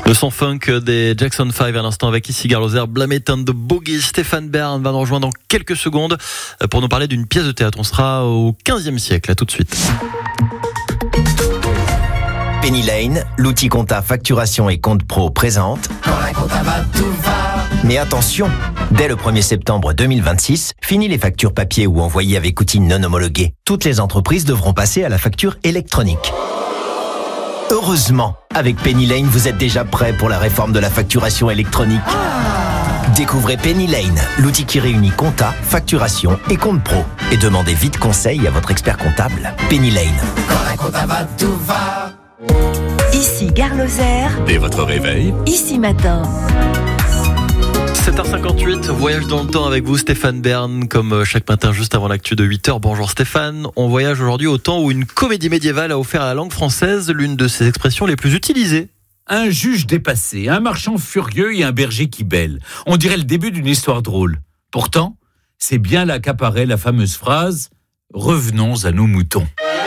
Le son funk des Jackson 5 à l'instant avec ici Garloser, Blame It on the Boogie. Stéphane Bern va nous rejoindre dans quelques secondes pour nous parler d'une pièce de théâtre. On sera au 15e siècle, à tout de suite. Penny Lane, l'outil compta facturation et compte pro présente. Mais attention, dès le 1er septembre 2026, fini les factures papier ou envoyées avec outils non homologués. Toutes les entreprises devront passer à la facture électronique. Heureusement, avec Penny Lane, vous êtes déjà prêt pour la réforme de la facturation électronique. Découvrez Penny Lane, l'outil qui réunit compta, facturation et compte pro. Et demandez vite conseil à votre expert comptable. Penny Lane. Ici Garloser. Dès votre réveil. Ici Matin. 7h58, voyage dans le temps avec vous Stéphane Bern, comme chaque matin juste avant l'actu de 8h. Bonjour Stéphane, on voyage aujourd'hui au temps où une comédie médiévale a offert à la langue française l'une de ses expressions les plus utilisées. Un juge dépassé, un marchand furieux et un berger qui bêle. On dirait le début d'une histoire drôle. Pourtant, c'est bien là qu'apparaît la fameuse phrase « Revenons à nos moutons ».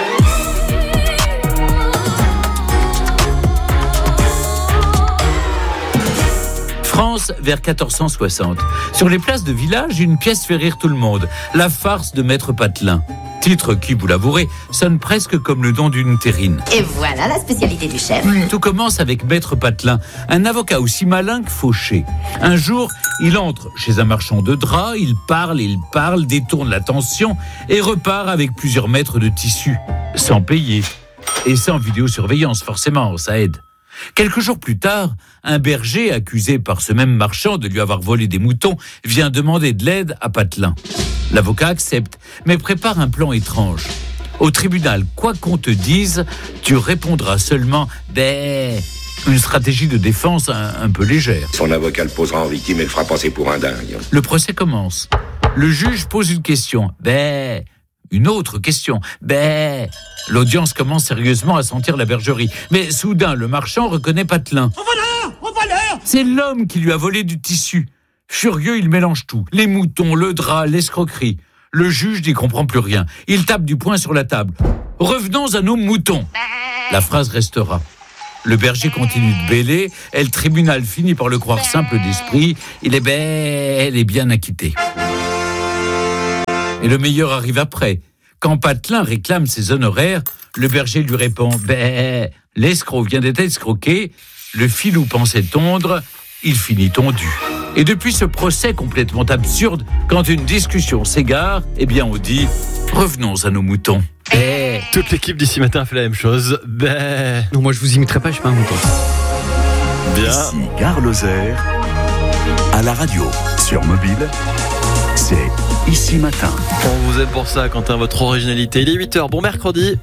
France, vers 1460. Sur les places de village, une pièce fait rire tout le monde. La farce de Maître Patelin. Titre qui, vous l'avouerez, sonne presque comme le nom d'une terrine. Et voilà la spécialité du chef. Tout commence avec Maître Patelin, un avocat aussi malin que fauché. Un jour, il entre chez un marchand de draps, il parle, détourne l'attention et repart avec plusieurs mètres de tissu, sans payer. Et sans vidéosurveillance, forcément, ça aide. Quelques jours plus tard, un berger, accusé par ce même marchand de lui avoir volé des moutons, vient demander de l'aide à Patelin. L'avocat accepte, mais prépare un plan étrange. Au tribunal, quoi qu'on te dise, tu répondras seulement « Bé ». Une stratégie de défense un peu légère. Son avocat le posera en victime et le fera passer pour un dingue. Le procès commence. Le juge pose une question. Bé. Une autre question. Bé. L'audience commence sérieusement à sentir la bergerie. Mais soudain, le marchand reconnaît Patelin. Au voleur ! C'est l'homme qui lui a volé du tissu. Furieux, il mélange tout. Les moutons, le drap, l'escroquerie. Le juge n'y comprend plus rien. Il tape du poing sur la table. Revenons à nos moutons. La phrase restera. Le berger continue de bêler et le tribunal finit par le croire simple d'esprit. Il est bel et bien acquitté. Et le meilleur arrive après. Quand Patelin réclame ses honoraires, le berger lui répond « L'escroc vient d'être escroqué, le filou pensait tondre, il finit tondu. » Et depuis ce procès complètement absurde, quand une discussion s'égare, eh bien on dit « Revenons à nos moutons ». Toute l'équipe d'ici matin a fait la même chose. Non, moi je vous imiterai pas, je suis pas un mouton. Bien. Ici Garloser, à la radio, sur mobile, c'est Ici Matin. On vous aime pour ça, Quentin, votre originalité. Il est 8h, bon mercredi.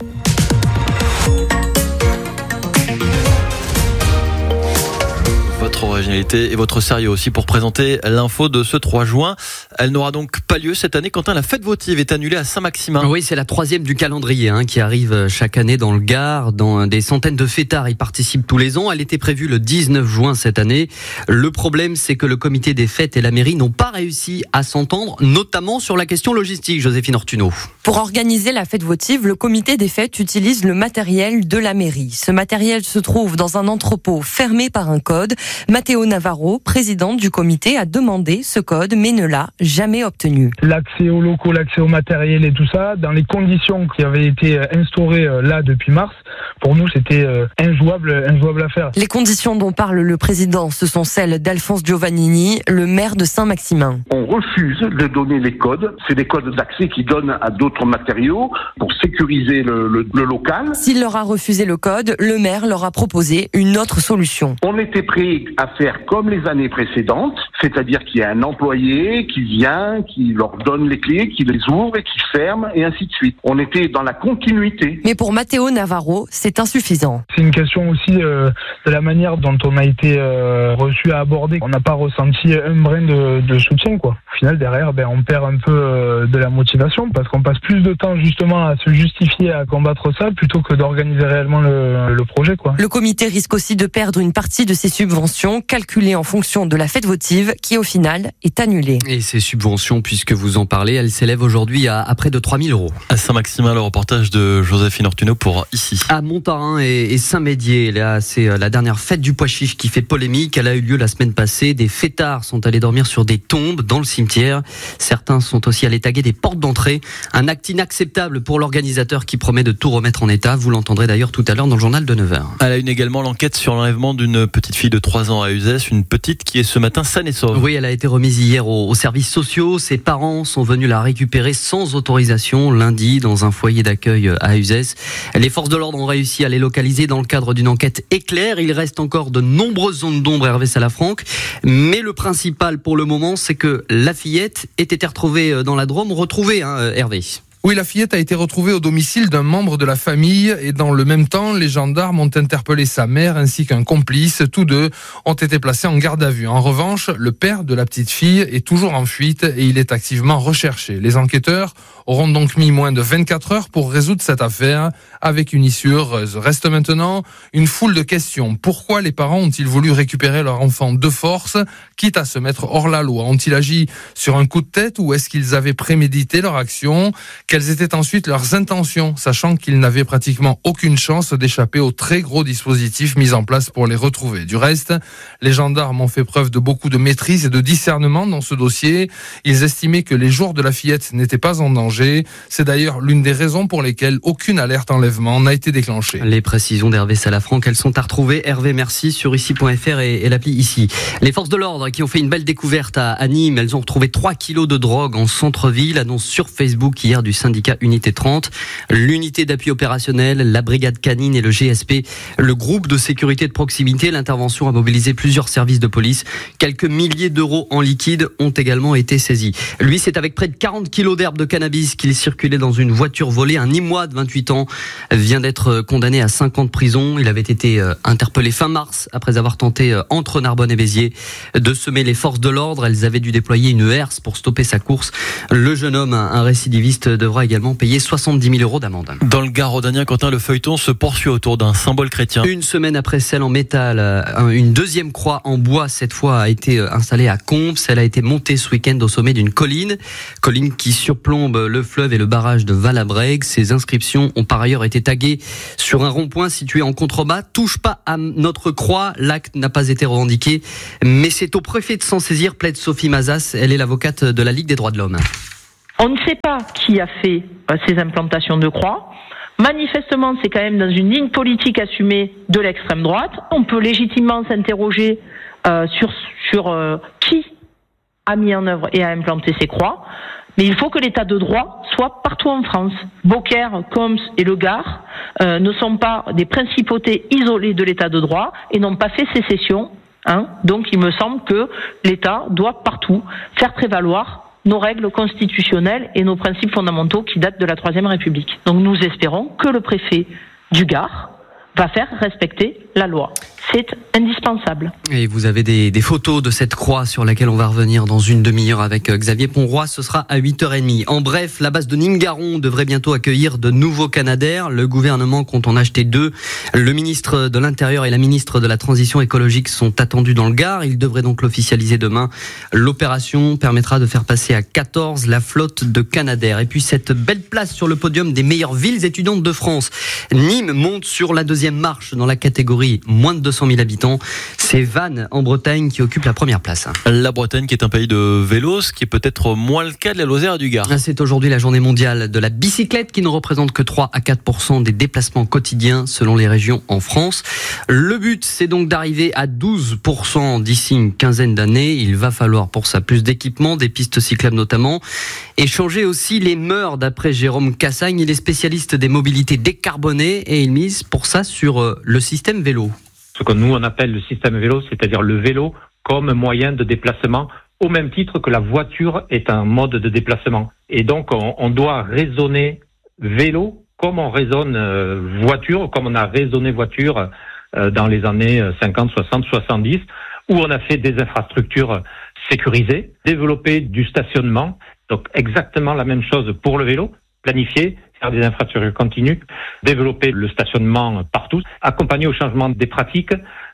Votre originalité et votre sérieux aussi pour présenter l'info de ce 3 juin. Elle n'aura donc pas lieu cette année. Quentin, la fête votive est annulée à Saint-Maximin. Oui, c'est la 3e du calendrier qui arrive chaque année dans le Gard. Dans des centaines de fêtards y participent tous les ans. Elle était prévue le 19 juin cette année. Le problème, c'est que le comité des fêtes et la mairie n'ont pas réussi à s'entendre, notamment sur la question logistique. Joséphine Ortuno. Pour organiser la fête votive, le comité des fêtes utilise le matériel de la mairie. Ce matériel se trouve dans un entrepôt fermé par un code. Matteo Navarro, président du comité, a demandé ce code, mais ne l'a jamais obtenu. L'accès aux locaux, l'accès au matériel et tout ça, dans les conditions qui avaient été instaurées là depuis mars, pour nous c'était injouable à faire. Les conditions dont parle le président, ce sont celles d'Alphonse Giovannini, le maire de Saint-Maximin. On refuse de donner les codes, c'est des codes d'accès qui donnent à d'autres matériaux pour sécuriser le local. S'il leur a refusé le code, le maire leur a proposé une autre solution. On était prêt à faire comme les années précédentes, c'est-à-dire qu'il y a un employé qui vient, qui leur donne les clés, qui les ouvre et qui ferme et ainsi de suite. On était dans la continuité. Mais pour Matteo Navarro, c'est insuffisant. C'est une question aussi de la manière dont on a été reçu à aborder. On n'a pas ressenti un brin de soutien, quoi. Au final, derrière, on perd un peu de la motivation parce qu'on passe plus de temps justement à se justifier, à combattre ça, plutôt que d'organiser réellement le projet, quoi. Le comité risque aussi de perdre une partie de ses subventions calculées en fonction de la fête votive qui au final est annulée. Et ces subventions, puisque vous en parlez, elles s'élèvent aujourd'hui à près de 3 000 euros. À Saint-Maximin, le reportage de Joséphine Ortuneau pour Ici. À Montarin et Saint-Médier, là, c'est la dernière fête du pois chiche qui fait polémique. Elle a eu lieu la semaine passée. Des fêtards sont allés dormir sur des tombes dans le cimetière. Certains sont aussi allés taguer des portes d'entrée. Un acte inacceptable pour l'organisateur qui promet de tout remettre en état. Vous l'entendrez d'ailleurs tout à l'heure dans le journal de 9h. À la une également, l'enquête sur l'enlèvement d'une petite fille de 3 ans à Uzès. Une petite qui est ce matin saine et sauve. Oui, elle a été remise hier aux services sociaux. Ses parents sont venus la récupérer sans autorisation lundi dans un foyer d'accueil à Uzès. Les forces de l'ordre ont réussi à les localiser dans le cadre d'une enquête éclair. Il reste encore de nombreuses zones d'ombre, Hervé Salafranc. Mais le principal pour le moment, c'est que la fillette ait été retrouvée dans la Drôme. Retrouvée, Hervé. Oui, la fillette a été retrouvée au domicile d'un membre de la famille et dans le même temps, les gendarmes ont interpellé sa mère ainsi qu'un complice. Tous deux ont été placés en garde à vue. En revanche, le père de la petite fille est toujours en fuite et il est activement recherché. Les enquêteurs auront donc mis moins de 24 heures pour résoudre cette affaire avec une issue heureuse. Reste maintenant une foule de questions. Pourquoi les parents ont-ils voulu récupérer leur enfant de force, quitte à se mettre hors la loi? Ont-ils agi sur un coup de tête ou est-ce qu'ils avaient prémédité leur action? Quelles étaient ensuite leurs intentions, sachant qu'ils n'avaient pratiquement aucune chance d'échapper au très gros dispositif mis en place pour les retrouver. Du reste, les gendarmes ont fait preuve de beaucoup de maîtrise et de discernement dans ce dossier. Ils estimaient que les jours de la fillette n'étaient pas en danger. C'est d'ailleurs l'une des raisons pour lesquelles aucune alerte enlèvement n'a été déclenchée. Les précisions d'Hervé Salafranc, elles sont à retrouver. Hervé, merci sur ici.fr et l'appli Ici. Les forces de l'ordre qui ont fait une belle découverte à Nîmes, elles ont retrouvé 3 kilos de drogue en centre-ville, annonce sur Facebook hier du syndicat Unité 30. L'unité d'appui opérationnel, la brigade canine et le GSP, le groupe de sécurité de proximité, l'intervention a mobilisé plusieurs services de police. Quelques milliers d'euros en liquide ont également été saisis. Lui, c'est avec près de 40 kilos d'herbe de cannabis qu'il circulait dans une voiture volée. Un Nîmois de 28 ans vient d'être condamné à 5 ans de prison. Il avait été interpellé fin mars après avoir tenté, entre Narbonne et Béziers, de semer les forces de l'ordre. Elles avaient dû déployer une herse pour stopper sa course. Le jeune homme, un récidiviste, devra également payer 70 000 euros d'amende. Dans le Gard rhodanien, Quentin, le feuilleton se poursuit autour d'un symbole chrétien. Une semaine après celle en métal, une deuxième croix en bois, cette fois, a été installée à Comps. Elle a été montée ce week-end au sommet d'une colline qui surplombe le fleuve et le barrage de Valabrègue. Ces inscriptions ont par ailleurs été taguées sur un rond-point situé en contrebas. Touche pas à notre croix, l'acte n'a pas été revendiqué, mais c'est au préfet de s'en saisir, plaide Sophie Mazas. Elle est l'avocate de la Ligue des droits de l'homme. On ne sait pas qui a fait ces implantations de croix. Manifestement, c'est quand même dans une ligne politique assumée de l'extrême droite. On peut légitimement s'interroger sur qui a mis en œuvre et a implanté ces croix. Mais il faut que l'état de droit soit partout en France. Beaucaire, Comps et le Gard ne sont pas des principautés isolées de l'état de droit et n'ont pas fait sécession. Donc il me semble que l'État doit partout faire prévaloir nos règles constitutionnelles et nos principes fondamentaux qui datent de la Troisième République. Donc nous espérons que le préfet du Gard va faire respecter la loi. C'est indispensable. Et vous avez des photos de cette croix sur laquelle on va revenir dans une demi-heure avec Xavier Ponroy. Ce sera à 8h30. En bref, la base de Nîmes-Garons devrait bientôt accueillir de nouveaux Canadair. Le gouvernement compte en acheter 2. Le ministre de l'Intérieur et la ministre de la Transition écologique sont attendus dans le Gard. Ils devraient donc l'officialiser demain. L'opération permettra de faire passer à 14 la flotte de Canadair. Et puis cette belle place sur le podium des meilleures villes étudiantes de France. Nîmes monte sur la deuxième marche dans la catégorie moins de 200 000 habitants. C'est Vannes en Bretagne qui occupe la première place. La Bretagne qui est un pays de vélos, ce qui est peut-être moins le cas de la Lozère et du Gard. C'est aujourd'hui la journée mondiale de la bicyclette qui ne représente que 3 à 4% des déplacements quotidiens selon les régions en France. Le but, c'est donc d'arriver à 12% d'ici une quinzaine d'années. Il va falloir pour ça plus d'équipements, des pistes cyclables notamment, et changer aussi les mœurs d'après Jérôme Cassagne. Il est spécialiste des mobilités décarbonées et il mise pour ça sur le système vélo. Ce que nous on appelle le système vélo, c'est-à-dire le vélo comme moyen de déplacement, au même titre que la voiture est un mode de déplacement. Et donc on doit raisonner vélo comme on raisonne voiture, comme on a raisonné voiture dans les années 50, 60, 70, où on a fait des infrastructures sécurisées, développé du stationnement, donc exactement la même chose pour le vélo, planifié, faire des infrastructures continues, développer le stationnement partout, accompagner au changement des pratiques,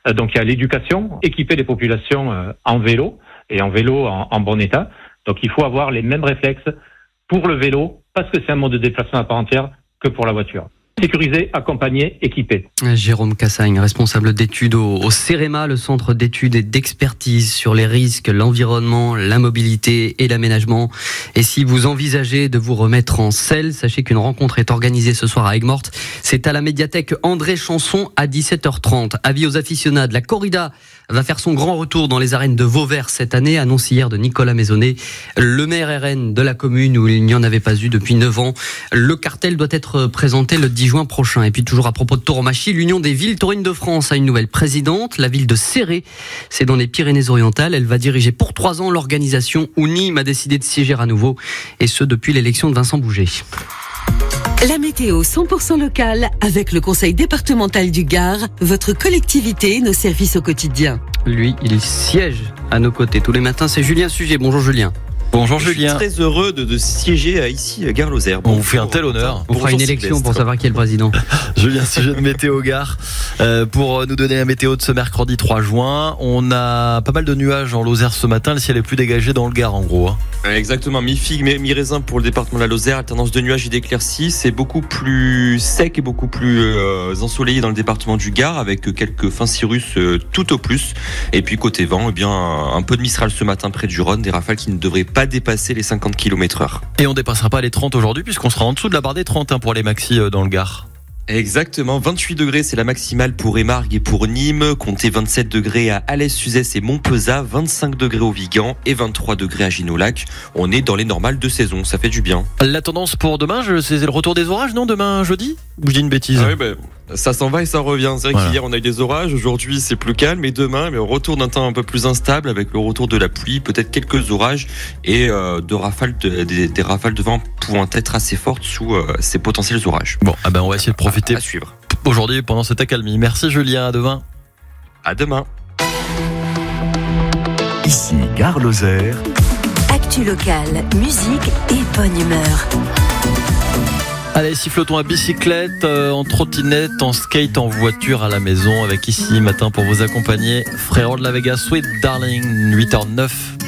Donc il y a l'éducation, équiper les populations en vélo et en vélo en bon état. Donc il faut avoir les mêmes réflexes pour le vélo parce que c'est un mode de déplacement à part entière que pour la voiture. Sécurisé, accompagné, équipé. Jérôme Cassagne, responsable d'études au CEREMA, le centre d'études et d'expertise sur les risques, l'environnement, la mobilité et l'aménagement. Et si vous envisagez de vous remettre en selle, sachez qu'une rencontre est organisée ce soir à Aigues-Mortes. C'est à la médiathèque André Chanson à 17h30. Avis aux aficionados, la corrida va faire son grand retour dans les arènes de Vauvert cette année, annonce hier de Nicolas Maisonnet, le maire RN de la commune où il n'y en avait pas eu depuis 9 ans. Le cartel doit être présenté le 10 juin prochain. Et puis toujours à propos de tauromachie, l'Union des villes taurines de France a une nouvelle présidente, la ville de Céré. C'est dans les Pyrénées-Orientales. Elle va diriger pour 3 ans l'organisation où Nîmes a décidé de siéger à nouveau. Et ce, depuis l'élection de Vincent Bouget. La météo 100% locale avec le conseil départemental du Gard, votre collectivité, nos services au quotidien. Lui, il siège à nos côtés tous les matins. C'est Julien Sujet. Bonjour Julien. Bonjour Je Julien. suis très heureux de siéger ici à Gare-Lozère. On vous fait un tel honneur. On fera une élection pour savoir qui est le président. Julien Sujet de Météo Gare pour nous donner la météo de ce mercredi 3 juin. On a pas mal de nuages en Lozère ce matin. Le ciel est plus dégagé dans le Gard en gros. Exactement, mi-figue, mi-raisin pour le département de la Lozère. Alternance de nuages et d'éclaircies. C'est beaucoup plus sec et beaucoup plus ensoleillé dans le département du Gard avec quelques fins cirrus tout au plus. Et puis côté vent, eh bien, un peu de Mistral ce matin près du Rhône. Des rafales qui ne devraient pas dépasser les 50 km/h. Et on dépassera pas les 30 aujourd'hui puisqu'on sera en dessous de la barre des 30 pour les maxis dans le Gard. Exactement, 28 degrés c'est la maximale pour Émargues et pour Nîmes, comptez 27 degrés à Alès-Suzès et Montpezat, 25 degrés au Vigan et 23 degrés à Ginoulac. On est dans les normales de saison, ça fait du bien. La tendance pour demain, c'est le retour des orages, non, demain jeudi? Ou je dis une bêtise? Ah oui, ça s'en va et ça revient. C'est vrai qu'hier on a eu des orages, aujourd'hui c'est plus calme et demain on retour d'un temps un peu plus instable avec le retour de la pluie, peut-être quelques orages et des rafales de vent pouvant être assez fortes sous ces potentiels orages. Bon, on va essayer de profiter à suivre aujourd'hui pendant cette accalmie. Merci Julien, à demain. À demain. Ici Gare-Lozère. Actu locale, musique et bonne humeur. Allez, sifflotons à bicyclette, en trottinette, en skate, en voiture, à la maison, avec ici matin pour vous accompagner Frérot de la Vega, Sweet Darling, 8h09.